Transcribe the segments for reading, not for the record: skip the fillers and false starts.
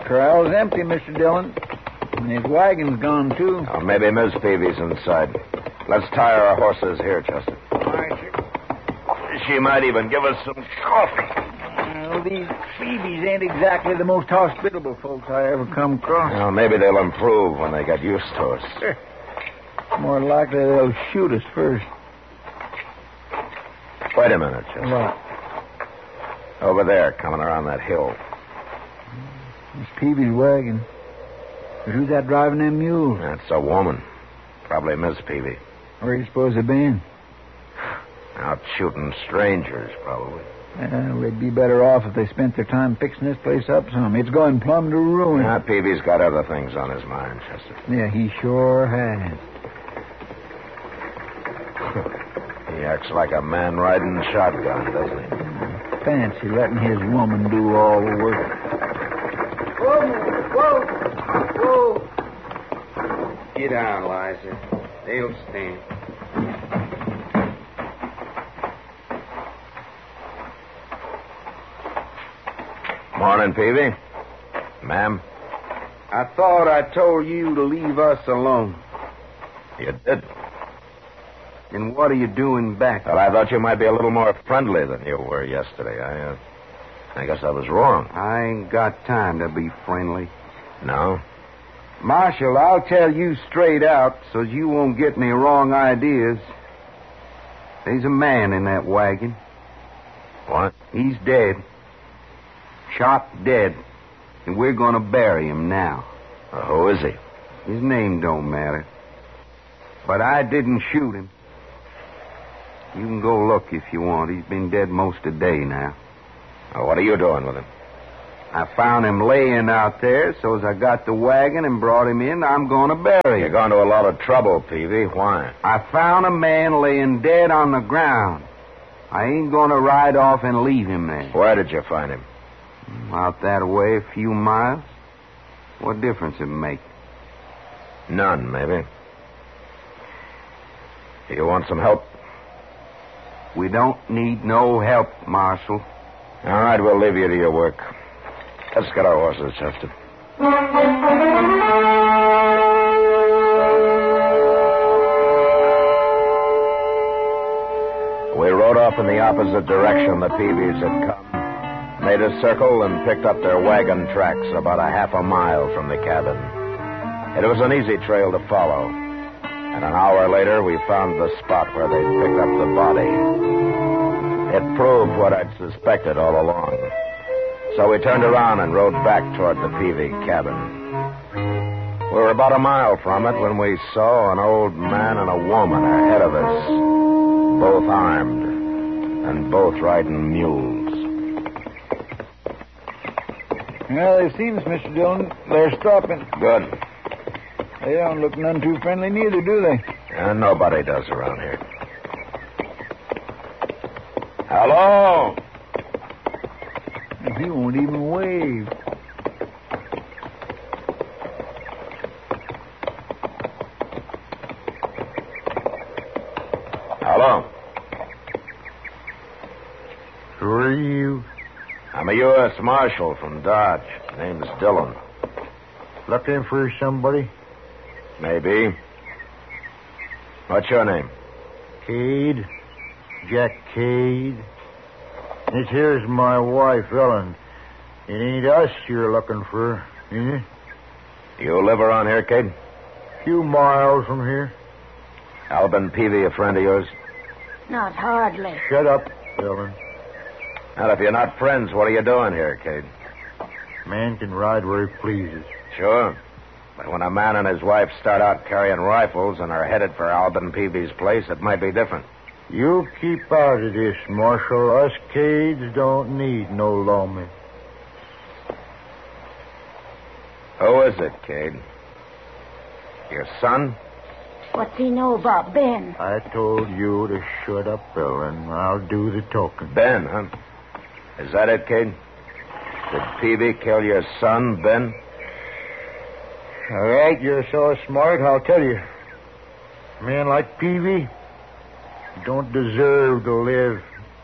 Corral's empty, Mr. Dillon. And his wagon's gone, too. Oh, maybe Miss Peavy's inside. Let's tie our horses here, Chester. All right, sir. She might even give us some coffee. Well, these Phoebes ain't exactly the most hospitable folks I ever come across. Well, maybe they'll improve when they get used to us. More likely they'll shoot us first. Wait a minute, Chester. What? Over there, coming around that hill. It's Peavy's wagon. But who's that driving them mules? That's a woman. Probably Miss Peavy. Where you suppose they've been? Out shooting strangers, probably. They'd be better off if they spent their time fixing this place up some. It's going plumb to ruin. Now, Peavy's got other things on his mind, Chester. Yeah, he sure has. He acts like a man riding shotgun, doesn't he? Fancy letting his woman do all the work. Whoa! Get down, Liza. They'll stand. Morning, Peavy. Ma'am. I thought I told you to leave us alone. You did? And what are you doing back? Well, I thought you might be a little more friendly than you were yesterday. I guess I was wrong. I ain't got time to be friendly. No? Marshal, I'll tell you straight out so you won't get any wrong ideas. There's a man in that wagon. What? He's dead. Shot dead. And we're going to bury him now. Who is he? His name don't matter. But I didn't shoot him. You can go look if you want. He's been dead most of the day now. What are you doing with him? I found him laying out there, so as I got the wagon and brought him in, I'm going to bury You're him. going to a lot of trouble, Peavy. Why? I found a man laying dead on the ground. I ain't going to ride off and leave him there. Where did you find him? Out that way, a few miles. What difference it make? None, maybe. You want some help? We don't need no help, Marshal. All right, we'll leave you to your work. Let's get our horses, Chester. We rode off in the opposite direction the Peavies had come, made a circle, and picked up their wagon tracks about a half a mile from the cabin. It was an easy trail to follow, and an hour later we found the spot where they'd picked up the body. It proved what I'd suspected all along. So we turned around and rode back toward the Peavy cabin. We were about a mile from it when we saw an old man and a woman ahead of us, both armed and both riding mules. Well, it seems, Mr. Dillon, they're stopping. Good. They don't look none too friendly neither, do they? And nobody does around here. Hello? He won't even wave. Hello? Who are you? I'm a U.S. Marshal from Dodge. Name's Dillon. Looking for somebody? Maybe. What's your name? Cade. Jack Cade. This here's my wife, Ellen. It ain't us you're looking for, is it? You live around here, kid? Few miles from here. Albin Peavy, a friend of yours? Not hardly. Shut up, Ellen. And if you're not friends, what are you doing here, kid? Man can ride where he pleases. Sure. But when a man and his wife start out carrying rifles and are headed for Albin Peavy's place, it might be different. You keep out of this, Marshal. Us Cades don't need no lawmen. Who is it, Cade? Your son? What's he know about Ben? I told you to shut up, Ellen. I'll do the talking. Ben, huh? Is that it, Cade? Did Peavy kill your son, Ben? All right, you're so smart, I'll tell you. A man like Peavy don't deserve to live.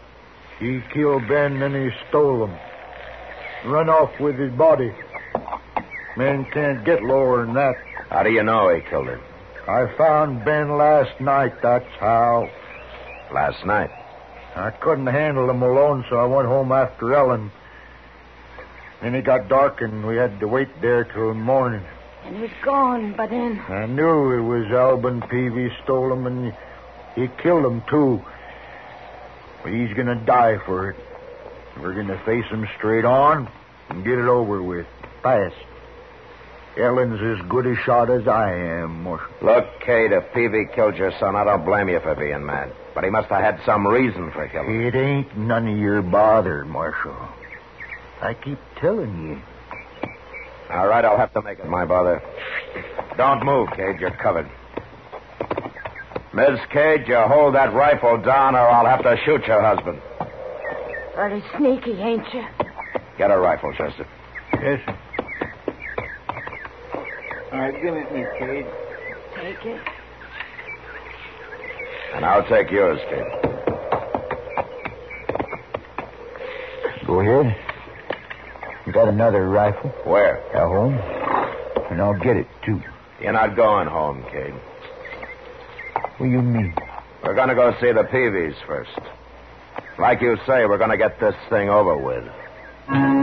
He killed Ben, then he stole him. Run off with his body. Men can't get lower than that. How do you know he killed him? I found Ben last night, that's how. Last night. I couldn't handle him alone, so I went home after Ellen. Then it got dark, and we had to wait there till morning. And he's gone, but then... I knew it was Alvin Peavy stole him, and he killed him, too. But he's going to die for it. We're going to face him straight on and get it over with. Fast. Ellen's as good a shot as I am, Marshal. Look, Cade, if Peavy killed your son, I don't blame you for being mad. But he must have had some reason for killing him. It ain't none of your bother, Marshal. I keep telling you. All right, I'll have to make it my bother. Don't move, Cade. You're covered. Miss Cade, you hold that rifle down or I'll have to shoot your husband. Pretty sneaky, ain't you? Get a rifle, Chester. Yes, sir. All right, give it me, Cade. Take it. And I'll take yours, Cade. Go ahead. You got another rifle? Where? At home. And I'll get it, too. You're not going home, Cade. What do you mean? We're going to go see the Peavies first. Like you say, we're going to get this thing over with.